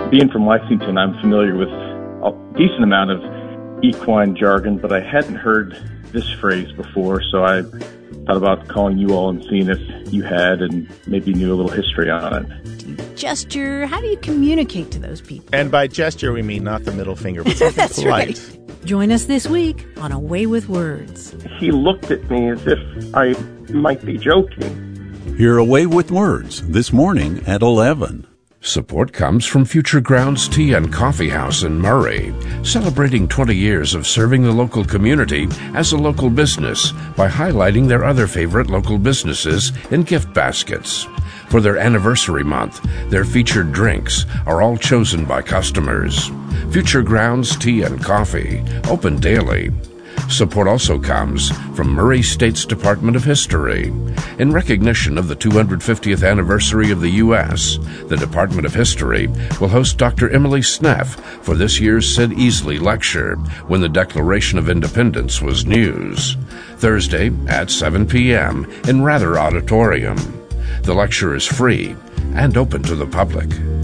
Being from Lexington, I'm familiar with a decent amount of equine jargon, but I hadn't heard this phrase before, so I thought about calling you all and seeing if you had and maybe knew a little history on it. Do you gesture? How do you communicate to those people? And by gesture, we mean not the middle finger, but something That's polite. Right. Join us this week on A Way with Words. He looked at me as if I might be joking. Hear A Way with Words this morning at 11. Support comes from Future Grounds Tea and Coffee House in Murray, celebrating 20 years of serving the local community as a local business by highlighting their other favorite local businesses in gift baskets. For their anniversary month, their featured drinks are all chosen by customers. Future Grounds Tea and Coffee, open daily. Support also comes from Murray State's Department of History. In recognition of the 250th anniversary of the U.S., the Department of History will host Dr. Emily Sneff for this year's Sid Easley Lecture, when the Declaration of Independence was news. Thursday at 7 p.m. in Rather Auditorium. The lecture is free and open to the public.